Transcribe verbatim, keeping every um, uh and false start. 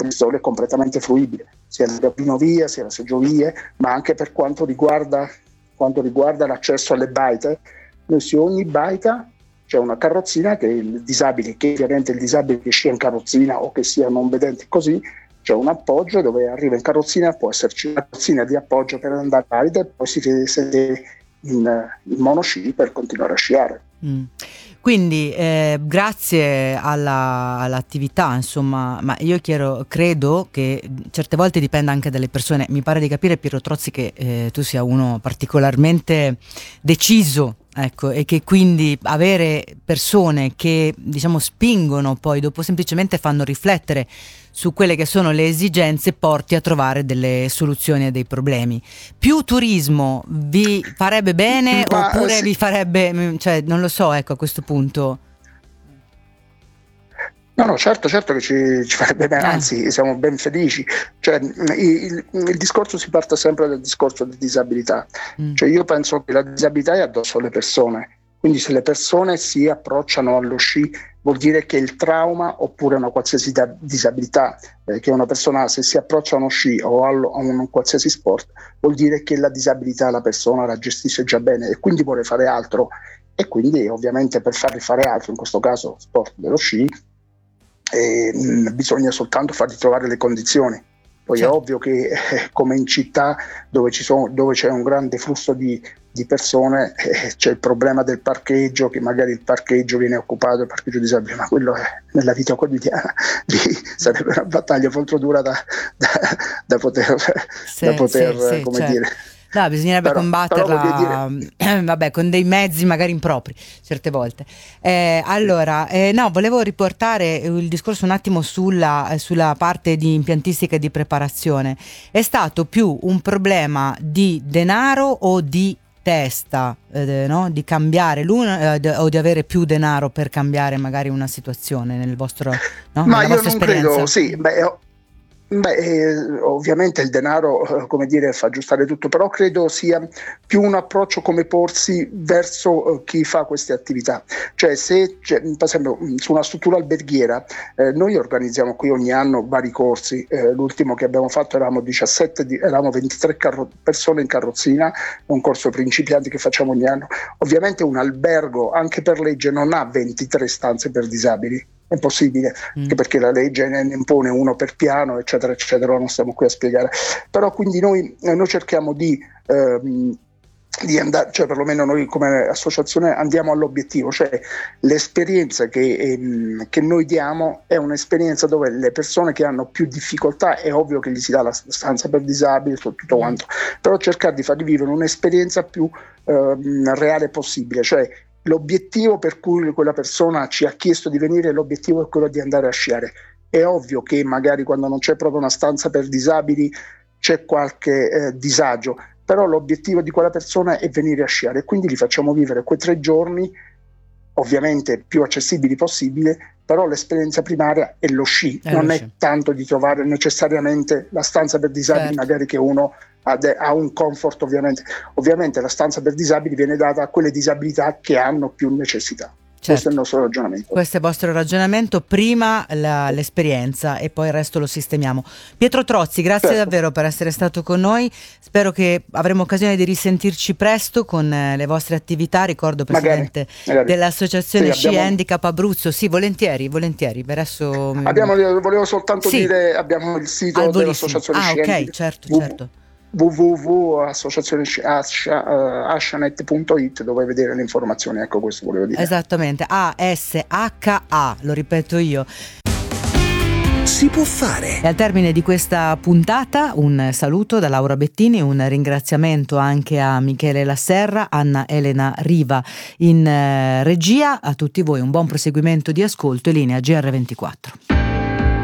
comprensorio è completamente fruibile, sia le gabinovie, sia le seggiovie, ma anche per quanto riguarda, quanto riguarda l'accesso alle baite. Noi su ogni baita c'è una carrozzina che il disabile, che ovviamente il disabile che sia in carrozzina o che sia non vedente così, c'è un appoggio dove arriva in carrozzina, può esserci una carrozzina di appoggio per andare a ride e poi si sede in, in monosci per continuare a sciare. Mm. Quindi eh, grazie alla, all'attività, insomma, ma io chiedo, credo che certe volte dipenda anche dalle persone. Mi pare di capire, Piero Trozzi, che eh, tu sia uno particolarmente deciso, ecco, e che quindi avere persone che, diciamo, spingono, poi dopo semplicemente fanno riflettere su quelle che sono le esigenze, porti a trovare delle soluzioni a dei problemi. Più turismo vi farebbe bene Ma, oppure sì. vi farebbe, cioè non lo so, ecco, a questo punto. No, no, certo, certo che ci, ci farebbe bene, Eh. anzi siamo ben felici. Cioè, il, il discorso si parte sempre dal discorso di disabilità. Mm. Cioè, io penso che la disabilità è addosso alle persone, quindi se le persone si approcciano allo sci vuol dire che il trauma oppure una qualsiasi da- disabilità eh, che una persona, se si approccia a uno sci o allo- a un qualsiasi sport, vuol dire che la disabilità la persona la gestisce già bene e quindi vuole fare altro, e quindi ovviamente per farli fare altro, in questo caso sport dello sci, eh, mh, bisogna soltanto fargli trovare le condizioni. Poi Certo. è ovvio che eh, come in città dove, ci sono, dove c'è un grande flusso di, di persone eh, c'è il problema del parcheggio, che magari il parcheggio viene occupato, il parcheggio disabile, ma quello è nella vita quotidiana, lì sarebbe una battaglia molto dura da, da, da poter, Sì, da poter sì, sì, come certo. dire. No, bisognerebbe Però- combatterla, però voglio eh, vabbè, con dei mezzi magari impropri certe volte. Eh, allora, eh, no, volevo riportare il discorso un attimo sulla, eh, sulla parte di impiantistica e di preparazione. È stato più un problema di denaro o di testa, eh, no? Di cambiare l'una, eh, d- o di avere più denaro per cambiare magari una situazione nel vostro, no? Ma Nella io vostra non esperienza? credo, sì, beh, ho- beh, eh, ovviamente il denaro, eh, come dire, fa aggiustare tutto, però credo sia più un approccio come porsi verso eh, chi fa queste attività. Cioè, se, cioè, per esempio, mh, su una struttura alberghiera, eh, noi organizziamo qui ogni anno vari corsi. Eh, l'ultimo che abbiamo fatto eravamo diciassette, di, eravamo ventitré carro- persone in carrozzina, un corso principianti che facciamo ogni anno. Ovviamente un albergo, anche per legge, non ha ventitré stanze per disabili. È impossibile, Mm. anche perché la legge ne ne impone uno per piano, eccetera, eccetera, non stiamo qui a spiegare. Però quindi noi, eh, noi cerchiamo di, ehm, di andare, cioè perlomeno noi come associazione andiamo all'obiettivo, cioè l'esperienza che, ehm, che noi diamo è un'esperienza dove le persone che hanno più difficoltà, è ovvio che gli si dà la stanza per disabili, tutto Mm. quanto, però cercare di fargli vivere un'esperienza più ehm, reale possibile, cioè l'obiettivo per cui quella persona ci ha chiesto di venire, l'obiettivo è quello di andare a sciare. È ovvio che magari quando non c'è proprio una stanza per disabili c'è qualche eh, disagio, però l'obiettivo di quella persona è venire a sciare e quindi gli facciamo vivere quei tre giorni, ovviamente più accessibili possibile, però l'esperienza primaria è lo sci, È non lo è sci. tanto di trovare necessariamente la stanza per disabili, Certo. magari che uno ha, de- ha un comfort, ovviamente. Ovviamente la stanza per disabili viene data a quelle disabilità che hanno più necessità. Questo Certo. è il nostro ragionamento. Questo è il vostro ragionamento, prima la- l'esperienza e poi il resto lo sistemiamo. Pietro Trozzi, grazie Certo. davvero per essere stato con noi, spero che avremo occasione di risentirci presto con eh, le vostre attività. Ricordo presidente Magari, magari. dell'associazione Sì, Sci abbiamo- Handicap Abruzzo, sì, volentieri, volentieri, per adesso mm, Abbiamo, volevo soltanto Sì. dire, abbiamo il sito al volissimo. dell'associazione Ah, ok, Scientifica, certo, w- certo. w w w punto associazione ascianet punto it, dove vedere le informazioni, ecco, questo volevo dire. Esattamente, A S H A, lo ripeto io. Si può fare. E al termine di questa puntata un saluto da Laura Bettini, un ringraziamento anche a Michele Lasserra, Anna Elena Riva in eh, regia, a tutti voi un buon proseguimento di ascolto e linea G R ventiquattro.